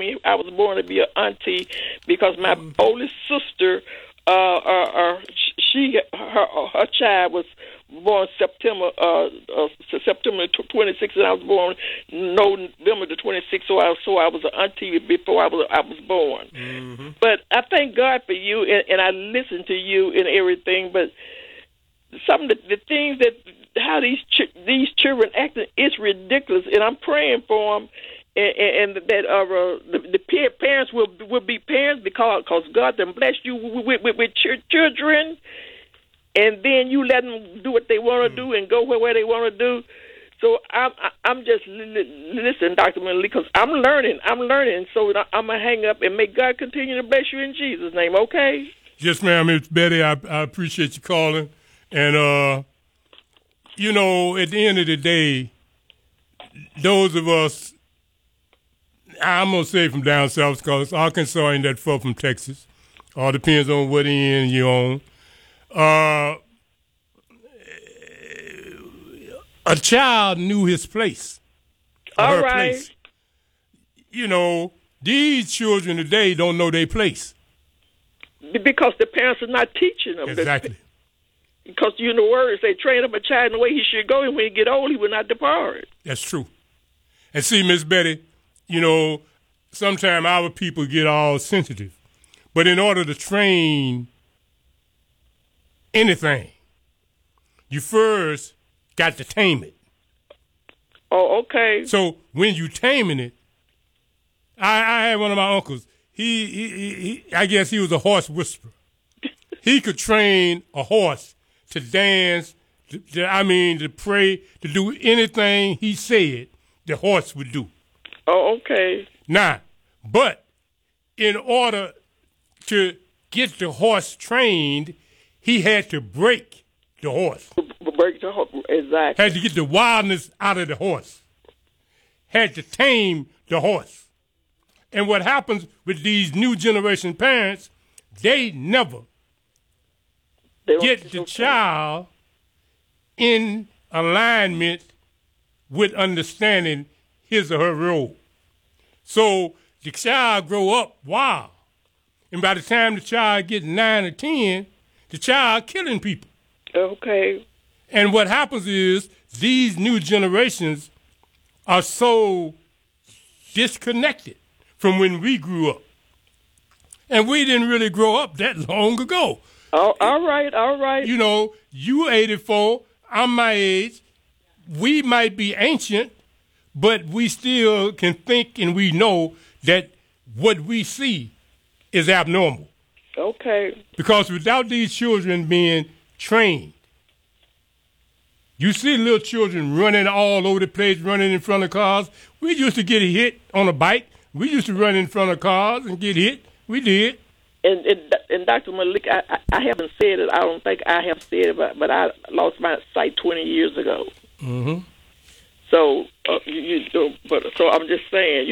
me I was born to be an auntie because my oldest sister, her child was born September 26th, and I was born November the 26th. So I was an auntie before I was born. Mm-hmm. But I thank God for you, and I listen to you and everything. But some of the things that how these children acting is ridiculous, and I'm praying for them. And that the parents will be parents because God done blessed you with children, and then you let them do what they want to do and go where they want to do. So I'm just listening, Dr. Malik, because I'm learning. So I'm gonna hang up, and may God continue to bless you in Jesus' name. Okay? Yes, ma'am. It's Betty. I appreciate you calling, and at the end of the day, those of us. I'm going to say from down south because Arkansas ain't that far from Texas. All depends on what end you're on. A child knew his place. All right. Place. These children today don't know their place. Because the parents are not teaching them. Exactly. Because the words say, train up a child in the way he should go, and when he get old, he will not depart. That's true. And see, Miss Betty, sometimes our people get all sensitive. But in order to train anything, you first got to tame it. Oh, okay. So when you taming it, I had one of my uncles. He I guess he was a horse whisperer. He could train a horse to dance, to pray, to do anything he said the horse would do. Oh, okay. Now, but in order to get the horse trained, he had to break the horse. Break the horse, exactly. Had to get the wildness out of the horse. Had to tame the horse. And what happens with these new generation parents, they never get the child in alignment with understanding his or her role. So the child grow up wild. And by the time the child gets 9 or 10, the child killing people. Okay. And what happens is these new generations are so disconnected from when we grew up. And we didn't really grow up that long ago. Oh, all right. You 84, I'm my age. We might be ancient, but we still can think and we know that what we see is abnormal. Okay. Because without these children being trained, you see little children running all over the place, running in front of cars. We used to get hit on a bike. We used to run in front of cars and get hit. We did. And Dr. Malik, I haven't said it. I don't think I have said it, but I lost my sight 20 years ago. Mm-hmm. So so I'm just saying,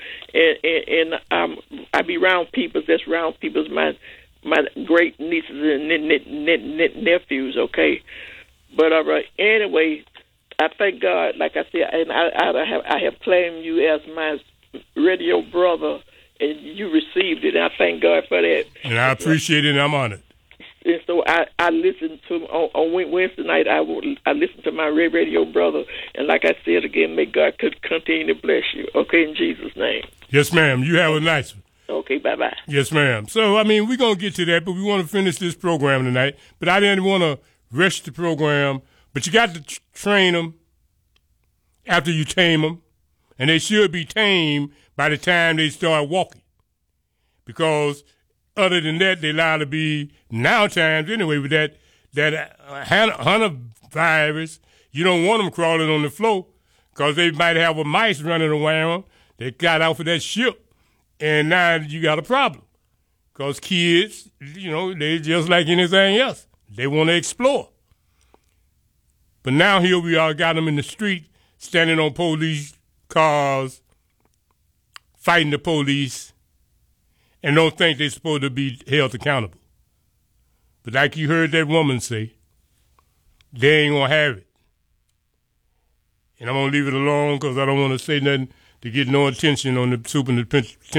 and I be around people that's around people's my great nieces and nephews. Okay, but anyway, I thank God, like I said, and I have claimed you as my radio brother, and you received it, and I thank God for that. And I appreciate it, and I'm honored. And so I listened to on Wednesday night. I listened to my radio brother, and like I said again, may God continue to bless you. Okay, in Jesus' name. Yes, ma'am. You have a nice one. Okay, bye-bye. Yes, ma'am. So, we're going to get to that, but we want to finish this program tonight. But I didn't want to rush the program. But you got to train them after you tame them. And they should be tamed by the time they start walking. Because other than that, they liable to be now times anyway with that Hana virus. You don't want them crawling on the floor because they might have a mice running around. They got off of that ship. And now you got a problem because kids, they just like anything else. They want to explore. But now here we are, got them in the street, standing on police cars, fighting the police, and don't think they're supposed to be held accountable. But like you heard that woman say, they ain't going to have it. And I'm going to leave it alone because I don't want to say nothing to get no attention on the superintendent